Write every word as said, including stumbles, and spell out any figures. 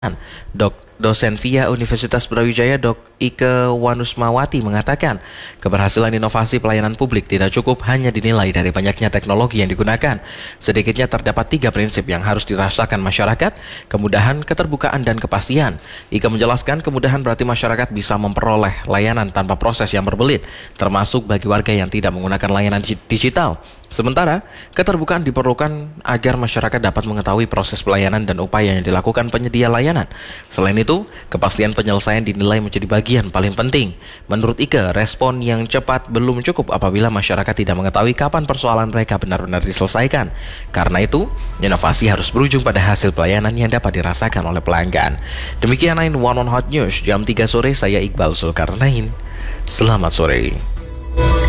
Dok dosen V I A Universitas Brawijaya Dok Ike Wanusmawati mengatakan, keberhasilan inovasi pelayanan publik tidak cukup hanya dinilai dari banyaknya teknologi yang digunakan. Sedikitnya terdapat tiga prinsip yang harus dirasakan masyarakat: kemudahan, keterbukaan, dan kepastian. Ike menjelaskan, kemudahan berarti masyarakat bisa memperoleh layanan tanpa proses yang berbelit, termasuk bagi warga yang tidak menggunakan layanan digital. Sementara, keterbukaan diperlukan agar masyarakat dapat mengetahui proses pelayanan dan upaya yang dilakukan penyedia layanan. Selain itu, kepastian penyelesaian dinilai menjadi bagian paling penting. Menurut Ike, respon yang cepat belum cukup apabila masyarakat tidak mengetahui kapan persoalan mereka benar-benar diselesaikan. Karena itu, inovasi harus berujung pada hasil pelayanan yang dapat dirasakan oleh pelanggan. Demikian sembilan satu Hot News, jam tiga sore, saya Iqbal Zulkarnain. Selamat sore.